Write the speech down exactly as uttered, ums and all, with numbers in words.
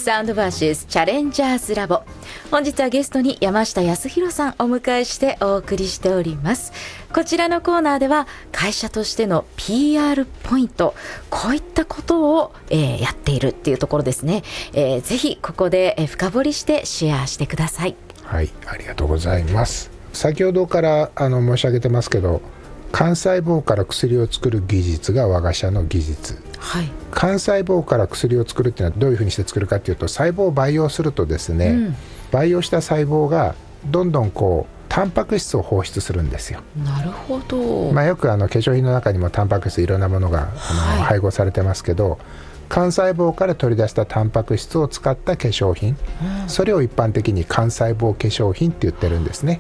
サウンドバーシスチャレンジャーズラボ。本日はゲストに山下康弘さんお迎えしてお送りしております。こちらのコーナーでは会社としての ピーアール ポイント、こういったことを、えー、やっているっていうところですね。えー、ぜひここで、えー、深掘りしてシェアしてください。 はい、ありがとうございます。先ほどからあの申し上げてますけど、幹細胞から薬を作る技術が我が社の技術、はい、幹細胞から薬を作るっていうのはどういうふうにして作るかっていうと、細胞を培養するとですね、うん、培養した細胞がどんどんこうタンパク質を放出するんですよ。 なるほど。 まあ、よくあの化粧品の中にもタンパク質いろんなものがあの、はい、配合されてますけど、幹細胞から取り出したタンパク質を使った化粧品、うん、それを一般的に幹細胞化粧品って言ってるんですね。